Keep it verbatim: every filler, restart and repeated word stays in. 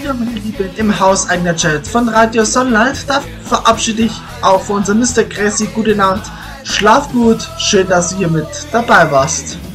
wieder, meine Lieben, im Haus eigener Chat von Radio Sonnenlight. Da verabschiede ich auch für unser Mister Crazy. Gute Nacht, schlaf gut, schön, dass du hier mit dabei warst.